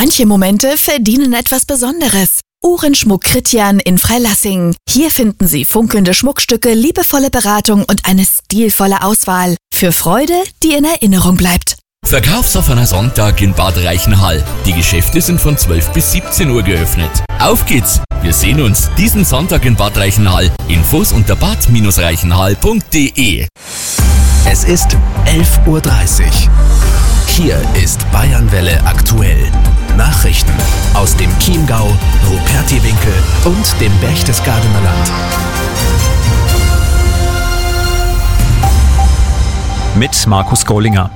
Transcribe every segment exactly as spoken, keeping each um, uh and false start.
Manche Momente verdienen etwas Besonderes. Uhrenschmuck Kritjan in Freilassing. Hier finden Sie funkelnde Schmuckstücke, liebevolle Beratung und eine stilvolle Auswahl. Für Freude, die in Erinnerung bleibt. Verkaufsoffener Sonntag in Bad Reichenhall. Die Geschäfte sind von zwölf bis siebzehn Uhr geöffnet. Auf geht's! Wir sehen uns diesen Sonntag in Bad Reichenhall. Infos unter bad reichenhall punkt de. Es ist elf Uhr dreißig. Hier ist Bayernwelle aktuell. Nachrichten aus dem Chiemgau, Rupertiwinkel und dem Berchtesgadener Land. Mit Markus Gollinger.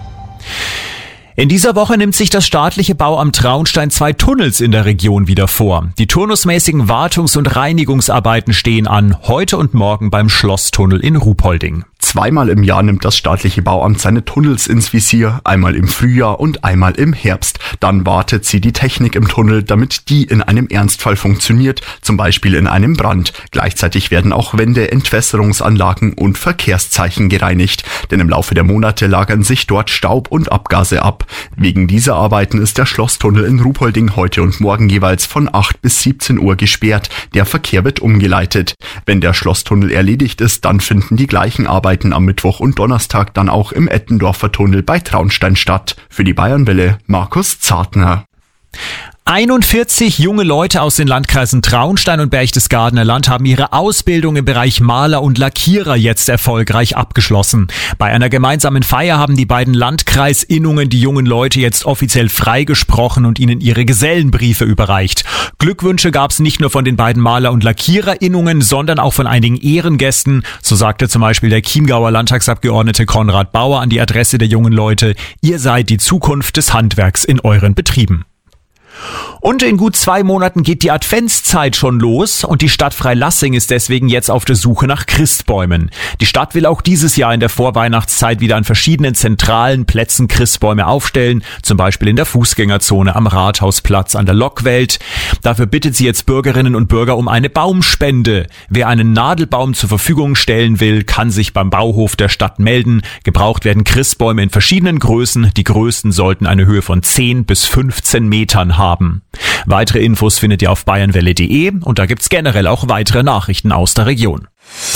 In dieser Woche nimmt sich das staatliche Bauamt Traunstein zwei Tunnels in der Region wieder vor. Die turnusmäßigen Wartungs- und Reinigungsarbeiten stehen an, heute und morgen beim Schlosstunnel in Ruhpolding. Zweimal im Jahr nimmt das staatliche Bauamt seine Tunnels ins Visier, einmal im Frühjahr und einmal im Herbst. Dann wartet sie die Technik im Tunnel, damit die in einem Ernstfall funktioniert, zum Beispiel in einem Brand. Gleichzeitig werden auch Wände, Entwässerungsanlagen und Verkehrszeichen gereinigt, denn im Laufe der Monate lagern sich dort Staub und Abgase ab. Wegen dieser Arbeiten ist der Schlosstunnel in Ruhpolding heute und morgen jeweils von acht bis siebzehn Uhr gesperrt. Der Verkehr wird umgeleitet. Wenn der Schlosstunnel erledigt ist, dann finden die gleichen Arbeiten am Mittwoch und Donnerstag dann auch im Ettendorfer Tunnel bei Traunstein statt. Für die Bayernwelle Markus Zartner. einundvierzig junge Leute aus den Landkreisen Traunstein und Berchtesgadener Land haben ihre Ausbildung im Bereich Maler und Lackierer jetzt erfolgreich abgeschlossen. Bei einer gemeinsamen Feier haben die beiden Landkreisinnungen die jungen Leute jetzt offiziell freigesprochen und ihnen ihre Gesellenbriefe überreicht. Glückwünsche gab es nicht nur von den beiden Maler- und Lackiererinnungen, sondern auch von einigen Ehrengästen. So sagte zum Beispiel der Chiemgauer Landtagsabgeordnete Konrad Bauer an die Adresse der jungen Leute: Ihr seid die Zukunft des Handwerks in euren Betrieben. Und in gut zwei Monaten geht die Adventszeit schon los und die Stadt Freilassing ist deswegen jetzt auf der Suche nach Christbäumen. Die Stadt will auch dieses Jahr in der Vorweihnachtszeit wieder an verschiedenen zentralen Plätzen Christbäume aufstellen, zum Beispiel in der Fußgängerzone am Rathausplatz an der Lokwelt. Dafür bittet sie jetzt Bürgerinnen und Bürger um eine Baumspende. Wer einen Nadelbaum zur Verfügung stellen will, kann sich beim Bauhof der Stadt melden. Gebraucht werden Christbäume in verschiedenen Größen. Die größten sollten eine Höhe von zehn bis fünfzehn Metern haben. Haben. Weitere Infos findet ihr auf bayernwelle punkt de und da gibt's generell auch weitere Nachrichten aus der Region.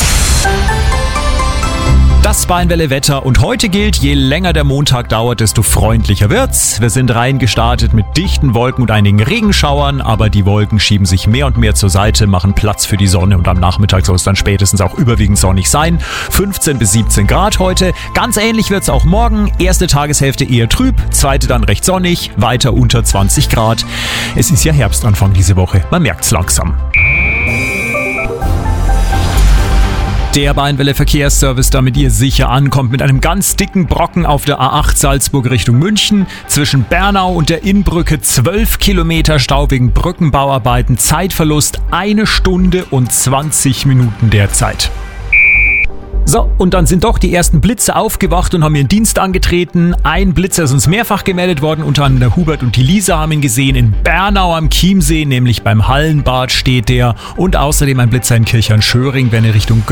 Das Bayernwelle Wetter und heute gilt, je länger der Montag dauert, desto freundlicher wird's. Wir sind reingestartet mit dichten Wolken und einigen Regenschauern, aber die Wolken schieben sich mehr und mehr zur Seite, machen Platz für die Sonne und am Nachmittag soll es dann spätestens auch überwiegend sonnig sein. fünfzehn bis siebzehn Grad heute. Ganz ähnlich wird's auch morgen. Erste Tageshälfte eher trüb, zweite dann recht sonnig, weiter unter zwanzig Grad. Es ist ja Herbstanfang diese Woche, man merkt's langsam. Der Bayernwelle Verkehrsservice, damit ihr sicher ankommt, mit einem ganz dicken Brocken auf der A acht Salzburg Richtung München. Zwischen Bernau und der Innbrücke zwölf Kilometer Stau wegen Brückenbauarbeiten. Zeitverlust eine Stunde und zwanzig Minuten derzeit. So, und dann sind doch die ersten Blitze aufgewacht und haben ihren Dienst angetreten. Ein Blitzer ist uns mehrfach gemeldet worden, unter anderem der Hubert und die Lisa haben ihn gesehen. In Bernau am Chiemsee, nämlich beim Hallenbad steht der. Und außerdem ein Blitzer in Kirchhörn-Schöring, wenn er Richtung